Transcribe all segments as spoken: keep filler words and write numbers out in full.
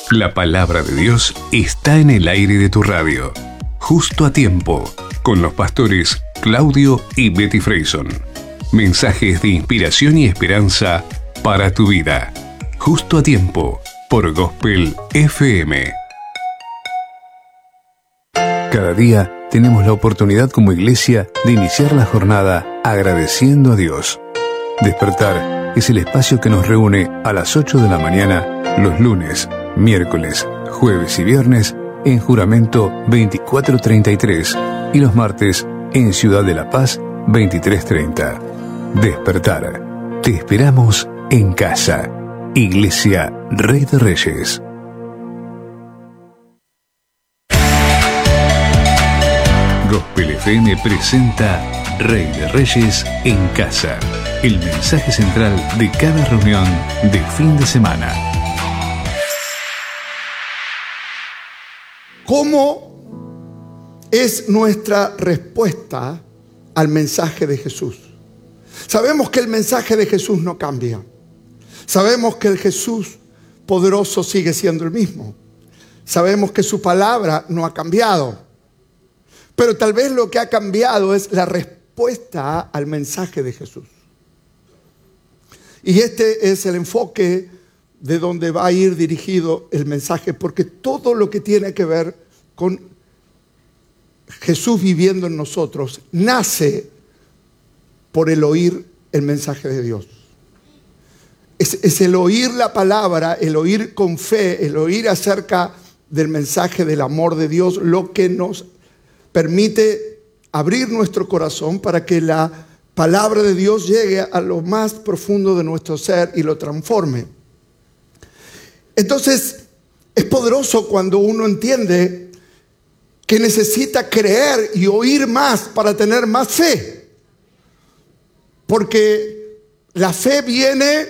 La palabra de Dios está en el aire de tu radio. Justo a tiempo, con los pastores Claudio y Betty Freyson. Mensajes de inspiración y esperanza para tu vida. Justo a tiempo, por Gospel F M. Cada día tenemos la oportunidad como iglesia de iniciar la jornada agradeciendo a Dios. Despertar es el espacio que nos reúne a las ocho de la mañana los lunes, miércoles, jueves y viernes en Juramento veinticuatro treinta y tres y los martes en Ciudad de la Paz veintitrés treinta. Despertar. Te esperamos en casa. Iglesia Rey de Reyes. Gospel F M presenta Rey de Reyes en casa. El mensaje central de cada reunión de fin de semana. ¿Cómo es nuestra respuesta al mensaje de Jesús? Sabemos que el mensaje de Jesús no cambia. Sabemos que el Jesús poderoso sigue siendo el mismo. Sabemos que su palabra no ha cambiado. Pero tal vez lo que ha cambiado es la respuesta al mensaje de Jesús. Y este es el enfoque de donde va a ir dirigido el mensaje, porque todo lo que tiene que ver con Jesús viviendo en nosotros nace por el oír el mensaje de Dios. Es, es el oír la palabra, el oír con fe, el oír acerca del mensaje del amor de Dios, lo que nos permite abrir nuestro corazón para que la palabra de Dios llegue a lo más profundo de nuestro ser y lo transforme. Entonces, es poderoso cuando uno entiende que necesita creer y oír más para tener más fe. Porque la fe viene,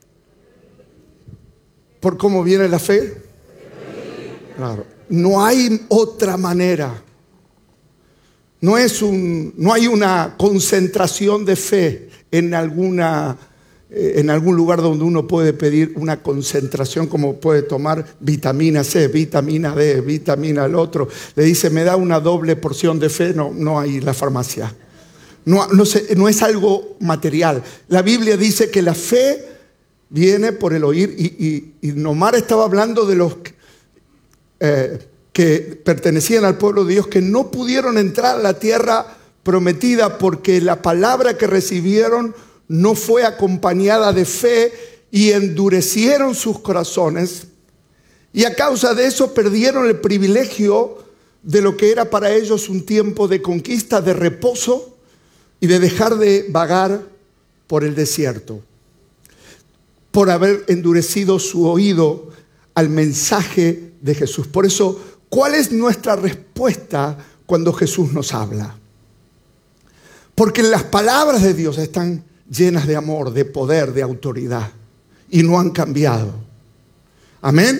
¿por cómo viene la fe? Claro, no hay otra manera. No, es un, no hay una concentración de fe en, alguna, eh, en algún lugar donde uno puede pedir una concentración, como puede tomar vitamina C, vitamina D, vitamina el otro. Le dice, me da una doble porción de fe. No, no hay en la farmacia. No, no, se, no es algo material. La Biblia dice que la fe viene por el oír. Y, y, y Nomar estaba hablando de los... Eh, que pertenecían al pueblo de Dios, que no pudieron entrar a la tierra prometida porque la palabra que recibieron no fue acompañada de fe y endurecieron sus corazones. Y a causa de eso perdieron el privilegio de lo que era para ellos un tiempo de conquista, de reposo y de dejar de vagar por el desierto, por haber endurecido su oído al mensaje de Jesús. Por eso, ¿cuál es nuestra respuesta cuando Jesús nos habla? Porque las palabras de Dios están llenas de amor, de poder, de autoridad y no han cambiado. Amén.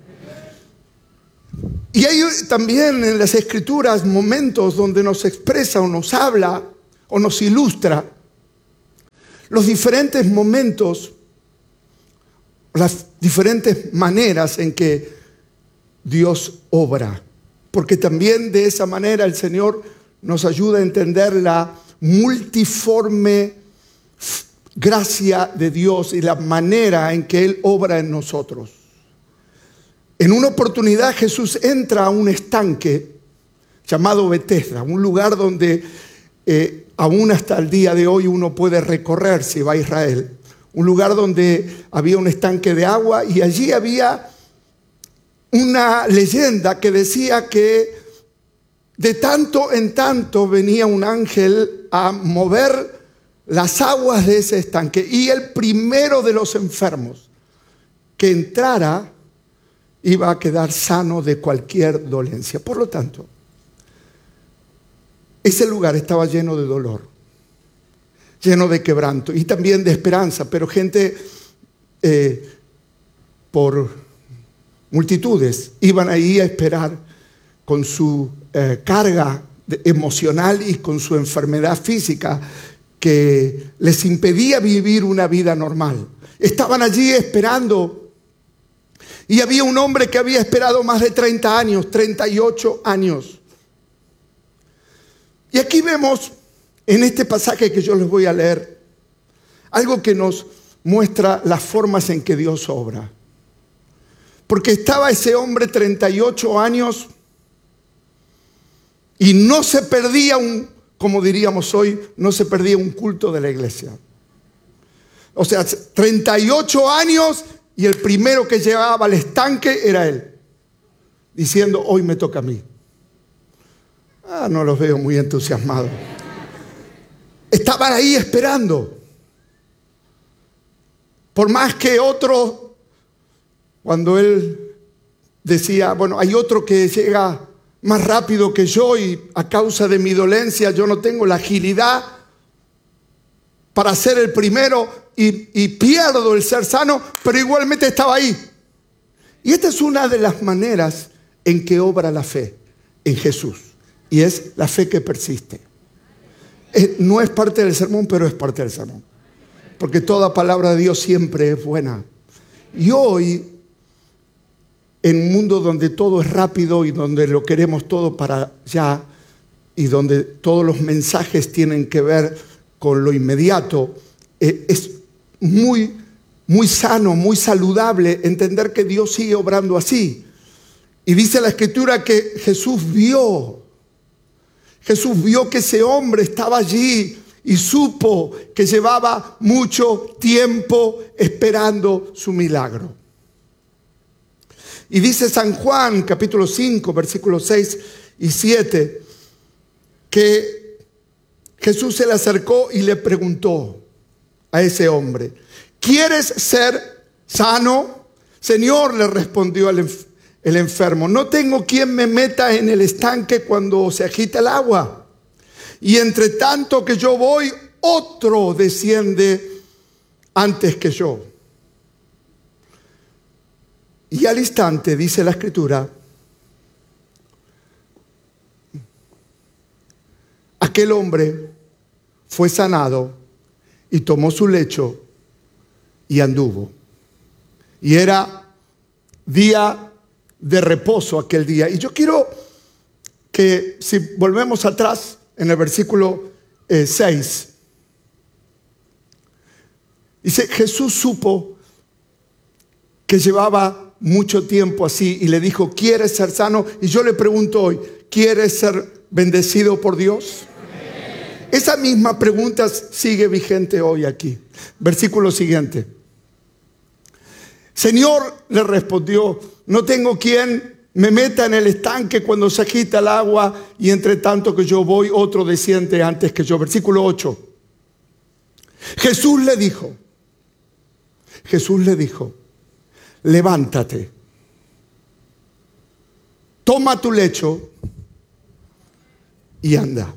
Y hay también en las Escrituras momentos donde nos expresa o nos habla o nos ilustra los diferentes momentos, las diferentes maneras en que Dios obra, porque también de esa manera el Señor nos ayuda a entender la multiforme gracia de Dios y la manera en que Él obra en nosotros. En una oportunidad Jesús entra a un estanque llamado Betesda, un lugar donde eh, aún hasta el día de hoy uno puede recorrer si va a Israel. Un lugar donde había un estanque de agua y allí había una leyenda que decía que de tanto en tanto venía un ángel a mover las aguas de ese estanque y el primero de los enfermos que entrara iba a quedar sano de cualquier dolencia. Por lo tanto, ese lugar estaba lleno de dolor, lleno de quebranto y también de esperanza, pero gente eh, por multitudes iban ahí a esperar con su eh, carga de, emocional y con su enfermedad física que les impedía vivir una vida normal. Estaban allí esperando Y había un hombre que había esperado más de treinta años, treinta y ocho años. Y aquí vemos, en este pasaje que yo les voy a leer, algo que nos muestra las formas en que Dios obra. Porque estaba ese hombre treinta y ocho años y no se perdía un, como diríamos hoy, no se perdía un culto de la iglesia. O sea, treinta y ocho años y el primero que llevaba al estanque era él, diciendo, hoy me toca a mí. Ah, no los veo muy entusiasmados. Estaban ahí esperando. Por más que otro, cuando él decía, bueno, hay otro que llega más rápido que yo y a causa de mi dolencia yo no tengo la agilidad para ser el primero y, y pierdo el ser sano, pero igualmente estaba ahí. Y esta es una de las maneras en que obra la fe en Jesús. Y es la fe que persiste. Es, no es parte del sermón, pero es parte del sermón. Porque toda palabra de Dios siempre es buena. Y hoy, en un mundo donde todo es rápido y donde lo queremos todo para ya, y donde todos los mensajes tienen que ver con lo inmediato, eh, es muy, muy sano, muy saludable entender que Dios sigue obrando así. Y dice la Escritura que Jesús vio, Jesús vio que ese hombre estaba allí y supo que llevaba mucho tiempo esperando su milagro. Y dice San Juan, capítulo cinco, versículos seis y siete, que Jesús se le acercó y le preguntó a ese hombre, ¿quieres ser sano? Señor, le respondió el, enf- el enfermo, no tengo quien me meta en el estanque cuando se agita el agua. Y entre tanto que yo voy, otro desciende antes que yo. Y al instante, dice la Escritura, aquel hombre fue sanado y tomó su lecho y anduvo. Y era día de reposo aquel día. Y yo quiero que, si volvemos atrás en el versículo eh, seis, dice, Jesús supo que llevaba mucho tiempo así y le dijo, ¿quieres ser sano? Y yo le pregunto hoy, ¿quieres ser bendecido por Dios? Amén. Esa misma pregunta sigue vigente hoy aquí. Versículo siguiente. Señor, le respondió, no tengo quien me meta en el estanque cuando se agita el agua y entre tanto que yo voy, otro desciende antes que yo. Versículo ocho. Jesús le dijo, Jesús le dijo, levántate, toma tu lecho y anda.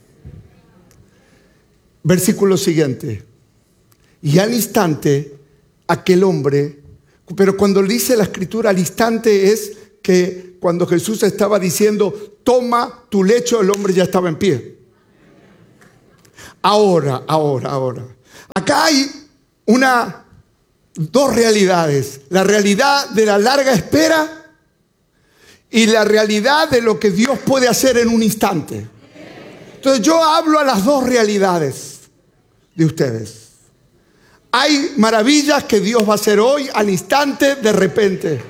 Versículo siguiente. Y al instante, aquel hombre, pero cuando dice la Escritura al instante es que cuando Jesús estaba diciendo, toma tu lecho, el hombre ya estaba en pie. Ahora, ahora, ahora. Acá hay una, dos realidades. La realidad de la larga espera y la realidad de lo que Dios puede hacer en un instante. Entonces yo hablo a las dos realidades de ustedes. Hay maravillas que Dios va a hacer hoy, al instante, de repente.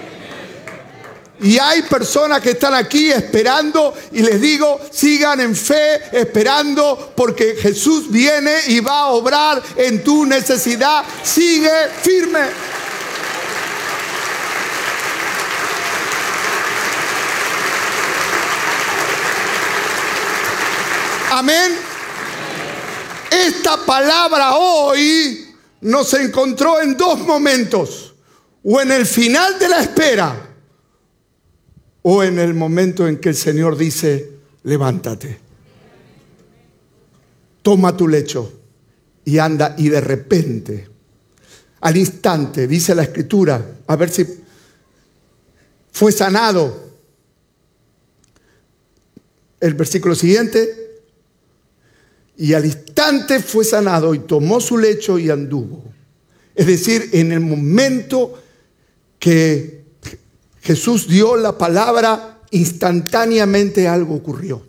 Y hay personas que están aquí esperando y les digo, sigan en fe, esperando, porque Jesús viene y va a obrar en tu necesidad. Sigue firme. Amén. Esta palabra hoy nos encontró en dos momentos, o en el final de la espera, o en el momento en que el Señor dice, levántate, toma tu lecho y anda. Y de repente, al instante, dice la Escritura, a ver si fue sanado. El versículo siguiente, y al instante fue sanado y tomó su lecho y anduvo. Es decir, en el momento que Jesús dio la palabra, instantáneamente algo ocurrió.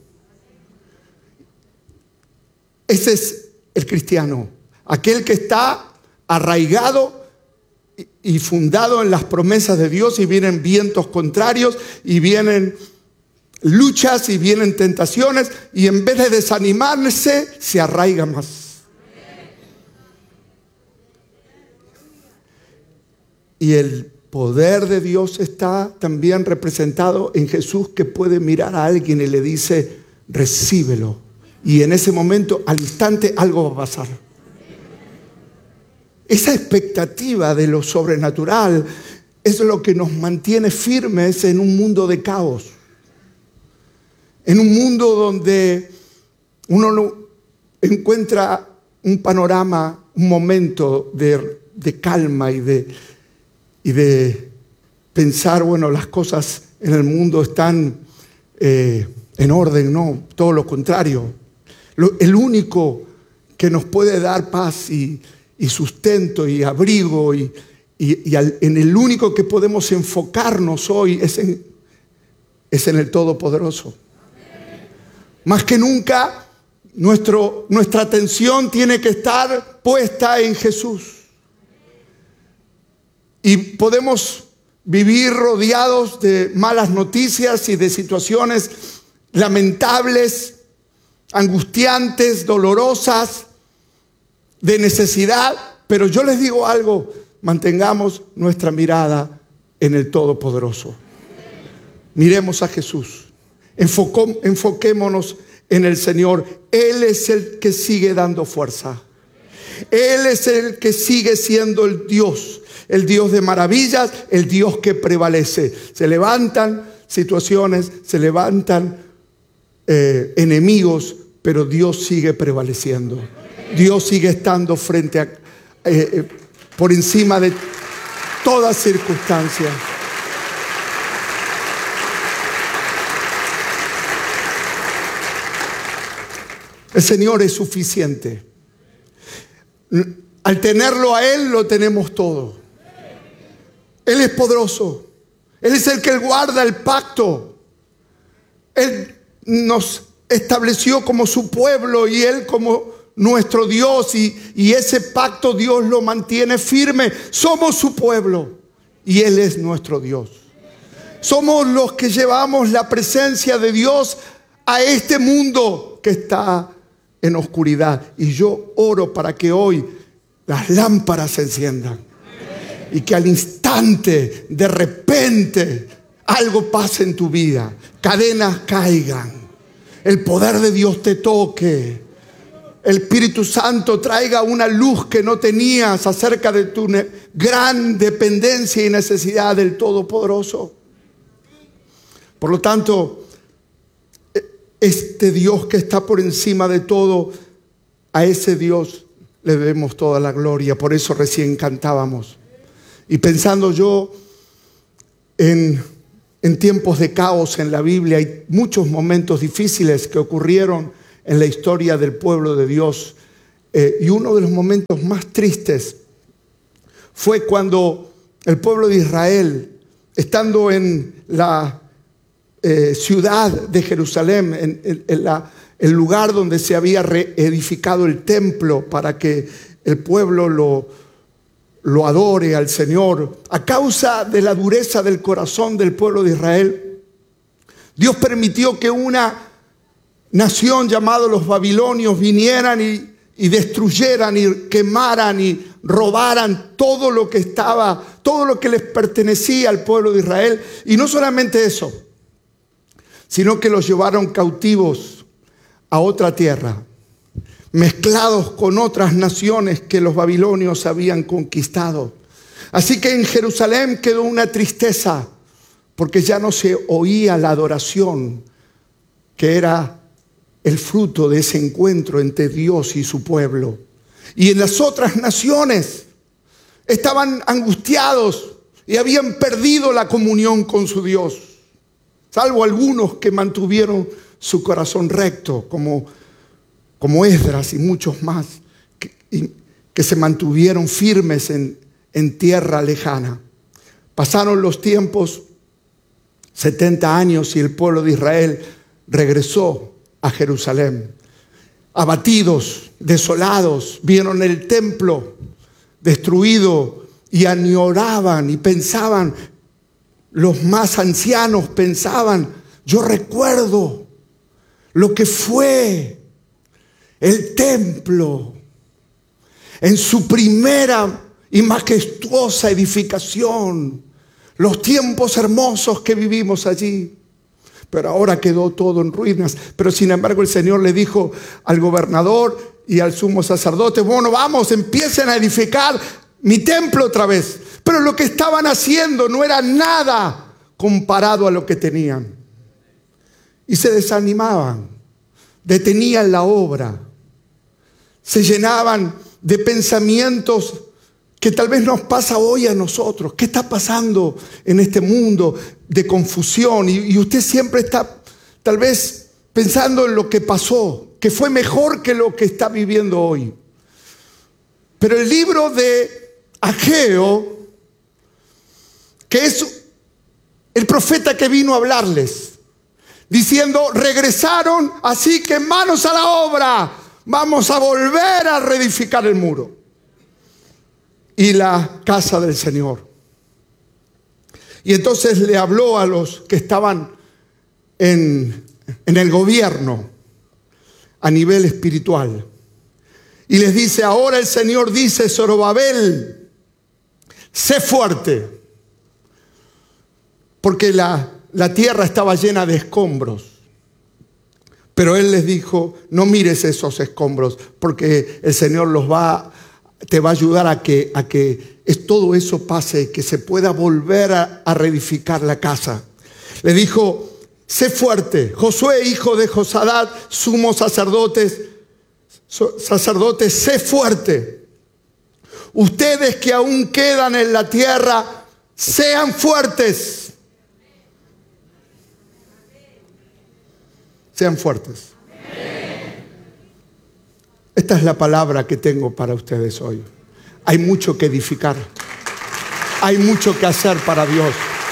Ese es el cristiano, aquel que está arraigado y fundado en las promesas de Dios, y vienen vientos contrarios y vienen luchas y vienen tentaciones, y en vez de desanimarse se arraiga más. Y el poder de Dios está también representado en Jesús, que puede mirar a alguien y le dice: recíbelo. Y en ese momento, al instante, algo va a pasar. Esa expectativa de lo sobrenatural es lo que nos mantiene firmes en un mundo de caos. En un mundo donde uno no encuentra un panorama, un momento de, de calma y de, y de pensar, bueno, las cosas en el mundo están eh, en orden. No, todo lo contrario. Lo, el único que nos puede dar paz y, y sustento y abrigo y, y, y al, en el único que podemos enfocarnos hoy es en, es en el Todopoderoso. Más que nunca, nuestro, nuestra atención tiene que estar puesta en Jesús. Y podemos vivir rodeados de malas noticias y de situaciones lamentables, angustiantes, dolorosas, de necesidad. Pero yo les digo algo: mantengamos nuestra mirada en el Todopoderoso. Miremos a Jesús. Enfocó, enfoquémonos en el Señor. Él es el que sigue dando fuerza. Él es el que sigue siendo el Dios, el Dios de maravillas, el Dios que prevalece. Se levantan situaciones, se levantan eh, enemigos, pero Dios sigue prevaleciendo. Dios sigue estando frente a, eh, eh, por encima de toda circunstancia. El Señor es suficiente. Al tenerlo a Él, lo tenemos todo. Él es poderoso. Él es el que guarda el pacto. Él nos estableció como su pueblo y Él como nuestro Dios. Y, y ese pacto Dios lo mantiene firme. Somos su pueblo y Él es nuestro Dios. Somos los que llevamos la presencia de Dios a este mundo que está en oscuridad. Y yo oro para que hoy las lámparas se enciendan y que al instante, de repente, algo pase en tu vida, cadenas caigan, el poder de Dios te toque, el Espíritu Santo traiga una luz que no tenías acerca de tu gran dependencia y necesidad del Todopoderoso. Por lo tanto, este Dios que está por encima de todo, a ese Dios le debemos toda la gloria. Por eso recién cantábamos. Y pensando yo en, en tiempos de caos en la Biblia, hay muchos momentos difíciles que ocurrieron en la historia del pueblo de Dios. Eh, y uno de los momentos más tristes fue cuando el pueblo de Israel, estando en la Eh, ciudad de Jerusalén, en, en, en la, el lugar donde se había reedificado el templo para que el pueblo lo, lo adore al Señor, a causa de la dureza del corazón del pueblo de Israel, Dios permitió que una nación llamada los babilonios vinieran y, y destruyeran y quemaran y robaran todo lo que estaba, todo lo que les pertenecía al pueblo de Israel. Y no solamente eso, sino que los llevaron cautivos a otra tierra, mezclados con otras naciones que los babilonios habían conquistado. Así que en Jerusalén quedó una tristeza, porque ya no se oía la adoración, que era el fruto de ese encuentro entre Dios y su pueblo. Y en las otras naciones estaban angustiados y habían perdido la comunión con su Dios. Salvo algunos que mantuvieron su corazón recto, como, como Esdras y muchos más, que, y, que se mantuvieron firmes en, en tierra lejana. Pasaron los tiempos, setenta años, y el pueblo de Israel regresó a Jerusalén. Abatidos, desolados, vieron el templo destruido y añoraban y pensaban, los más ancianos pensaban, yo recuerdo lo que fue el templo en su primera y majestuosa edificación, los tiempos hermosos que vivimos allí. Pero ahora quedó todo en ruinas. Pero sin embargo el Señor le dijo al gobernador y al sumo sacerdote, bueno, vamos, empiecen a edificar mi templo otra vez. Pero lo que estaban haciendo no era nada comparado a lo que tenían. Y se desanimaban, detenían la obra, se llenaban de pensamientos que tal vez nos pasa hoy a nosotros. ¿Qué está pasando en este mundo de confusión? Y, y usted siempre está tal vez pensando en lo que pasó, que fue mejor que lo que está viviendo hoy. Pero el libro de Ageo, que es el profeta que vino a hablarles, diciendo, regresaron, así que manos a la obra, vamos a volver a reedificar el muro y la casa del Señor. Y entonces le habló a los que estaban en, en el gobierno a nivel espiritual. Y les dice, ahora el Señor dice, Zorobabel, sé fuerte. Porque la, la tierra estaba llena de escombros. Pero Él les dijo, no mires esos escombros, porque el Señor los va, te va a ayudar a que, a que es, todo eso pase, que se pueda volver a, a reedificar la casa. Le dijo, sé fuerte. Josué, hijo de Josadat, sumo sacerdotes, sacerdotes, sé fuerte. Ustedes que aún quedan en la tierra, sean fuertes. Sean fuertes. Esta es la palabra que tengo para ustedes hoy. Hay mucho que edificar. Hay mucho que hacer para Dios.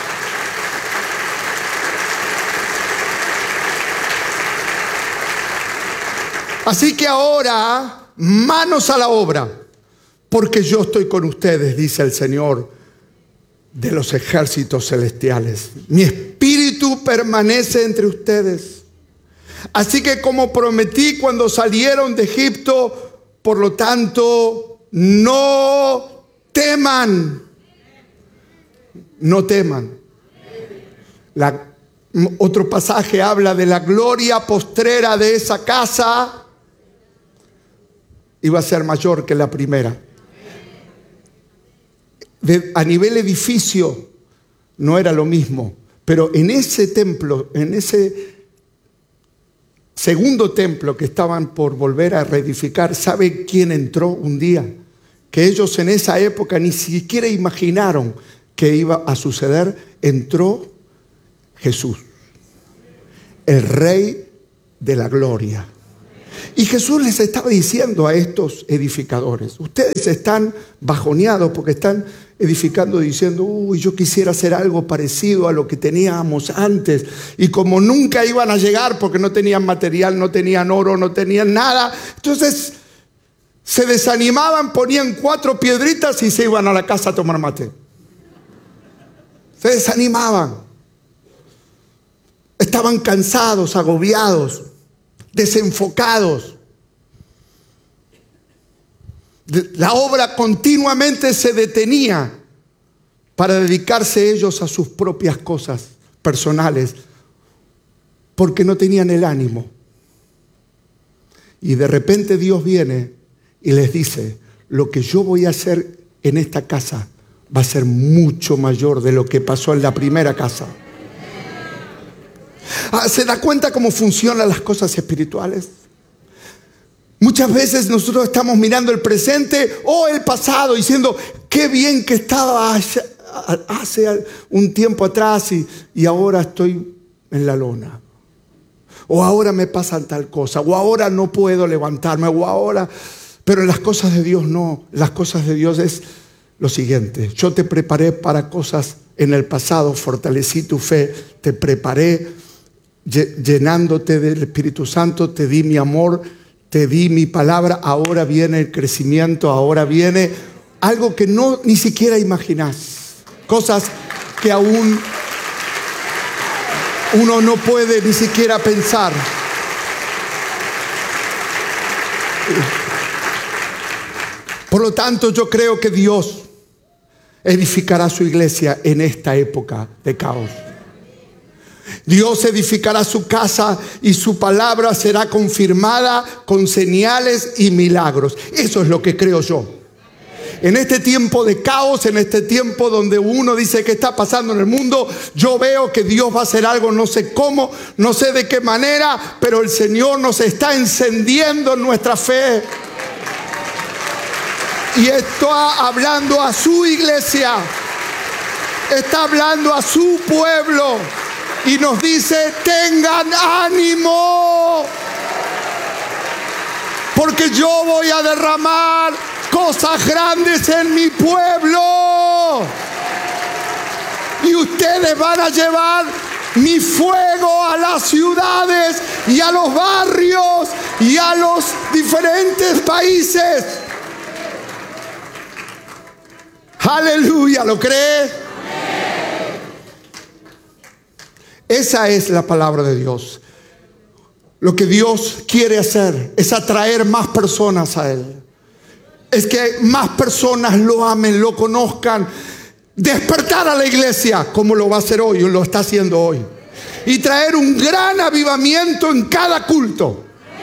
Así que ahora, manos a la obra, porque yo estoy con ustedes, dice el Señor de los ejércitos celestiales. Mi espíritu permanece entre ustedes. Así que como prometí cuando salieron de Egipto, por lo tanto, no teman. No teman. La, otro pasaje habla de la gloria postrera de esa casa. Iba a ser mayor que la primera. De, a nivel edificio no era lo mismo, pero en ese templo, en ese segundo templo que estaban por volver a reedificar, ¿sabe quién entró un día? Que ellos en esa época ni siquiera imaginaron que iba a suceder. Entró Jesús, el Rey de la Gloria. Y Jesús les estaba diciendo a estos edificadores, ustedes están bajoneados porque están edificando diciendo, uy, yo quisiera hacer algo parecido a lo que teníamos antes. Y como nunca iban a llegar porque no tenían material, no tenían oro, no tenían nada, entonces se desanimaban, ponían cuatro piedritas y se iban a la casa a tomar mate. Se desanimaban. Estaban cansados, agobiados, desenfocados. La obra continuamente se detenía para dedicarse ellos a sus propias cosas personales, porque no tenían el ánimo. Y de repente Dios viene y les dice, lo que yo voy a hacer en esta casa va a ser mucho mayor de lo que pasó en la primera casa. Ah, ¿se da cuenta cómo funcionan las cosas espirituales? Muchas veces nosotros estamos mirando el presente o el pasado diciendo, qué bien que estaba hace un tiempo atrás y, y ahora estoy en la lona. O ahora me pasan tal cosa, o ahora no puedo levantarme, o ahora... Pero las cosas de Dios no, las cosas de Dios es lo siguiente: yo te preparé para cosas en el pasado, fortalecí tu fe, te preparé llenándote del Espíritu Santo, te di mi amor, te di mi palabra, ahora viene el crecimiento, ahora viene algo que no ni siquiera imaginás, cosas que aún uno no puede ni siquiera pensar. Por lo tanto, yo creo que Dios edificará su iglesia en esta época de caos. Dios edificará su casa y su palabra será confirmada con señales y milagros. Eso es lo que creo yo. En este tiempo de caos, en este tiempo donde uno dice qué está pasando en el mundo, yo veo que Dios va a hacer algo, no sé cómo, no sé de qué manera, pero el Señor nos está encendiendo en nuestra fe. Y está hablando a su iglesia, está hablando a su pueblo y nos dice: tengan ánimo, porque yo voy a derramar cosas grandes en mi pueblo y ustedes van a llevar mi fuego a las ciudades y a los barrios y a los diferentes países. Aleluya, ¿lo cree? Esa es la palabra de Dios. Lo que Dios quiere hacer es atraer más personas a Él. Es que más personas lo amen, lo conozcan. Despertar a la iglesia como lo va a hacer hoy, o lo está haciendo hoy. Y traer un gran avivamiento en cada culto.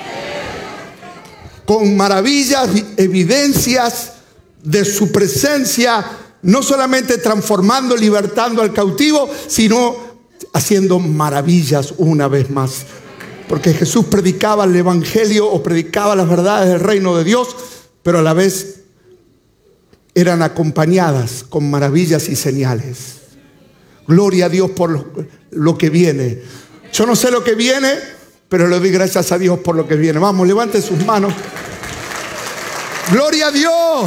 Con maravillas, evidencias de su presencia, no solamente transformando, libertando al cautivo, sino haciendo maravillas una vez más. Porque Jesús predicaba el evangelio o predicaba las verdades del reino de Dios, pero a la vez eran acompañadas con maravillas y señales. Gloria a Dios por lo, lo que viene. Yo no sé lo que viene, pero le doy gracias a Dios por lo que viene. Vamos, levante sus manos. Gloria a Dios.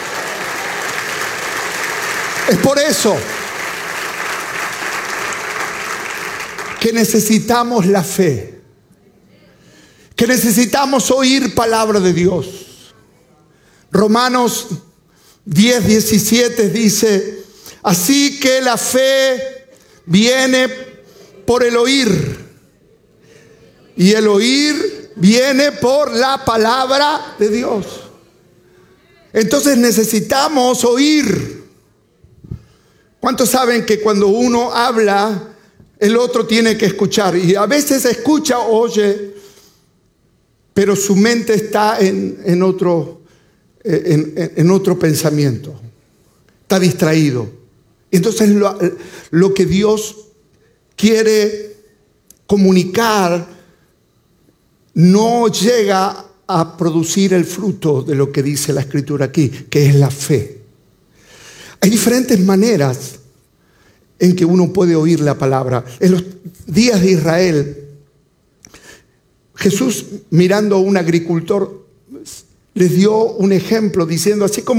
Es por eso que necesitamos la fe, que necesitamos oír palabra de Dios. Romanos diez, diecisiete dice: así que la fe viene por el oír, y el oír viene por la palabra de Dios. Entonces necesitamos oír. ¿Cuántos saben que cuando uno habla, el otro tiene que escuchar? Y a veces escucha, oye, pero su mente está en, en, otro, en, en, en otro pensamiento. Está distraído. Entonces lo, lo que Dios quiere comunicar no llega a producir el fruto de lo que dice la Escritura aquí, que es la fe. Hay diferentes maneras en que uno puede oír la palabra. En los días de Israel, Jesús, mirando a un agricultor, les dio un ejemplo diciendo: así como